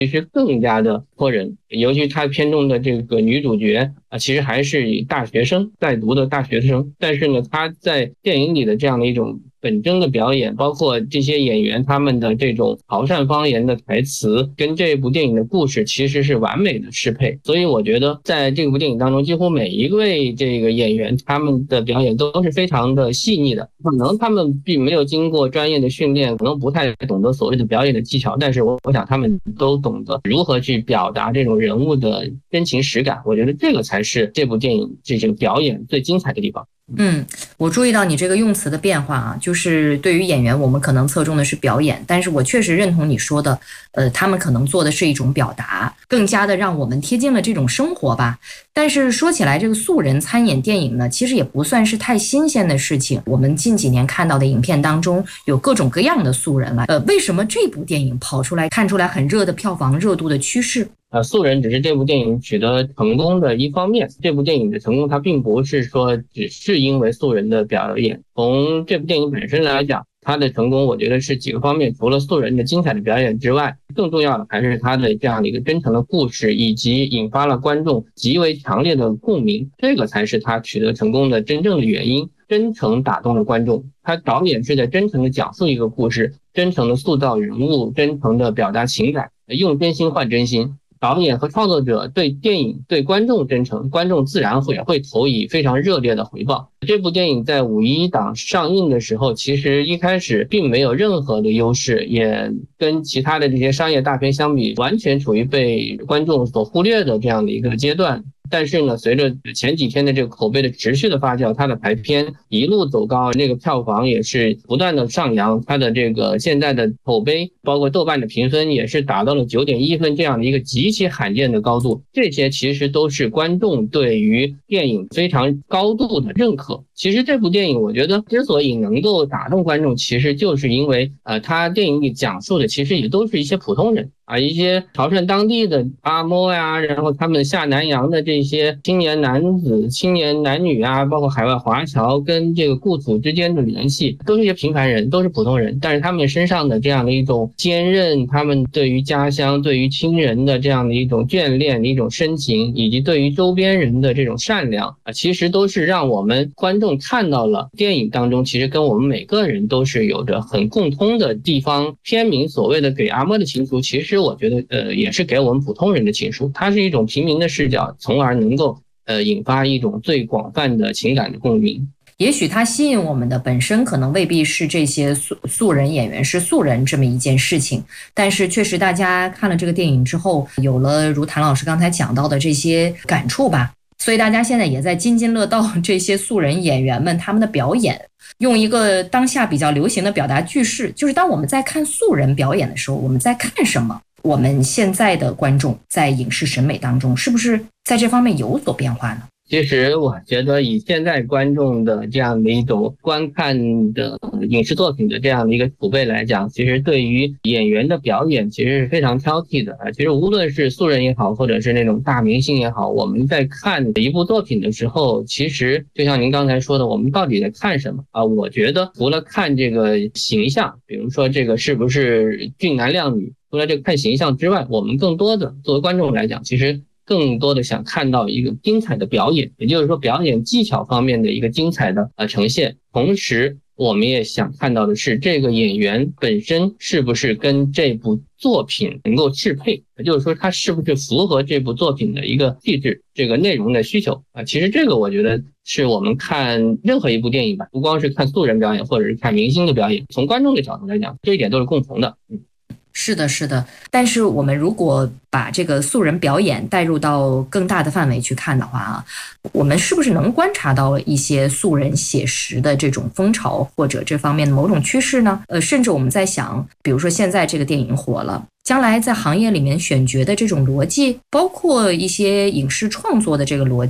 其实更加的戳人，尤其他片中的这个女主角其实还是大学生，在读的大学生，但是呢，她在电影里的这样的一种本真的表演，包括这些演员他们的这种潮汕方言的台词，跟这部电影的故事其实是完美的适配。所以我觉得在这部电影当中，几乎每一位这个演员他们的表演都是非常的细腻的。可能他们并没有经过专业的训练，可能不太懂得所谓的表演的技巧，但是我想他们都懂得如何去表达这种人物的真情实感。我觉得这个才是这部电影这个表演最精彩的地方。 我注意到你这个用词的变化啊，就是对于演员我们可能侧重的是表演，但是我确实认同你说的，他们可能做的是一种表达，更加的让我们贴近了这种生活吧。但是说起来，这个素人参演电影呢，其实也不算是太新鲜的事情。我们近几年看到的影片当中有各种各样的素人了，为什么这部电影跑出来看出来很热的票房热度的趋势？ 素人只是这部电影取得成功的一方面，这部电影的成功它并不是说只是因为素人的表演。从这部电影本身来讲，它的成功我觉得是几个方面，除了素人的精彩的表演之外，更重要的还是它的这样的一个真诚的故事，以及引发了观众极为强烈的共鸣，这个才是它取得成功的真正的原因。真诚打动了观众，他导演是在真诚的讲述一个故事，真诚的塑造人物，真诚的表达情感，用真心换真心。导演和创作者对电影对观众真诚，观众自然会投以非常热烈的回报。这部电影在5·1档上映的时候，其实一开始并没有任何的优势，也跟其他的这些商业大片相比，完全处于被观众所忽略的这样的一个阶段。但是呢，随着前几天的这个口碑的持续的发酵，它的排片一路走高，这个票房也是不断的上扬，它的这个现在的口碑，包括豆瓣的评分也是达到了9.1分这样的一个极其罕见的高度。这些其实都是观众对于电影非常高度的认可。其实这部电影我觉得之所以能够打动观众，其实就是因为它电影里讲述的其实也都是一些普通人一些潮汕当地的阿嬷呀，然后他们下南洋的这些青年男子、青年男女啊，包括海外华侨跟这个故土之间的联系，都是一些平凡人，都是普通人，但是他们身上的这样的一种坚韧，他们对于家乡、对于亲人的这样的一种眷恋、一种深情，以及对于周边人的这种善良其实都是让我们观众看到了电影当中其实跟我们每个人都是有着很共通的地方。片名所谓的给阿嬷的情书，其实我觉得也是给我们普通人的情书，它是一种平民的视角，从而能够引发一种最广泛的情感的共鸣。 也许它吸引我们的本身可能未必是这些素人演员是素人这么一件事情，但是确实大家看了这个电影之后，有了如谭老师刚才讲到的这些感触吧，所以大家现在也在津津乐道这些素人演员们他们的表演。用一个当下比较流行的表达句式，就是当我们在看素人表演的时候，我们在看什么？我们现在的观众在影视审美当中是不是在这方面有所变化呢？ 其实我觉得以现在观众的这样的一种观看的影视作品的这样的一个储备来讲，其实对于演员的表演其实是非常挑剔的其实无论是素人也好，或者是那种大明星也好，我们在看一部作品的时候，其实就像您刚才说的，我们到底在看什么我觉得除了看这个形象，比如说这个是不是俊男靓女，除了这个看形象之外，我们更多的作为观众来讲，其实更多的想看到一个精彩的表演，也就是说表演技巧方面的一个精彩的呈现。同时我们也想看到的是这个演员本身是不是跟这部作品能够适配，也就是说他是不是符合这部作品的一个气质，这个内容的需求其实这个我觉得是我们看任何一部电影吧，不光是看素人表演或者是看明星的表演，从观众的角度来讲，这一点都是共同的。 是的，是的。但是我们如果把这个素人表演带入到更大的范围去看的话我们是不是能观察到一些素人写实的这种风潮或者这方面的某种趋势呢？甚至我们在想，比如说现在这个电影火了，将来在行业里面选角的这种逻辑，包括一些影视创作的这个逻辑，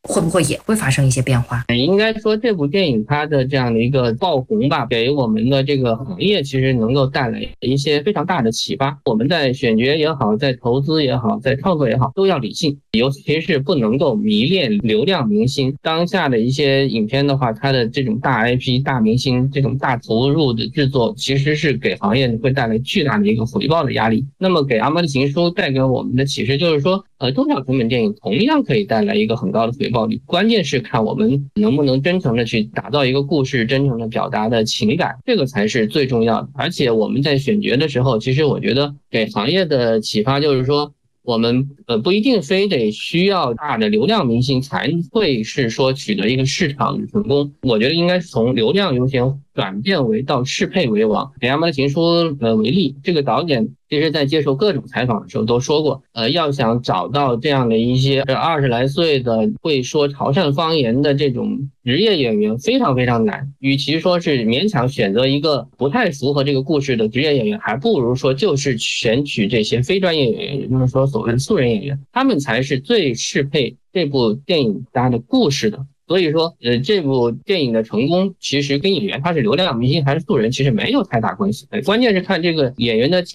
会不会也会发生一些变化？ 应该说这部电影它的这样的一个爆红吧，给我们的这个行业其实能够带来一些非常大的启发。我们在选角也好，在投资也好，在创作也好，都要理性，尤其是不能够迷恋流量明星。当下的一些影片的话，它的这种大 IP 大明星这种大投入的制作，其实是给行业会带来巨大的一个回报的压力。那么给阿妈的情书带给我们的启示就是说，中小成本电影同样可以带来一个很高的回报率，关键是看我们能不能真诚的去打造一个故事，真诚的表达的情感，这个才是最重要的。而且我们在选角的时候，其实我觉得给行业的启发就是说，我们不一定非得需要大的流量明星才会是说取得一个市场成功，我觉得应该是从流量优先转变为到适配为王。以阿妈的情书为例，这个导演其实在接受各种采访的时候都说过，要想找到这样的一些20来岁的会说潮汕方言的这种职业演员非常非常难，与其说是勉强选择一个不太符合这个故事的职业演员，还不如说就是选取这些非专业演员，也就是说所谓的素人演员，他们才是最适配这部电影它的故事的。所以说这部电影的成功其实跟演员他是流量明星还是素人其实没有太大关系，关键是看这个演员的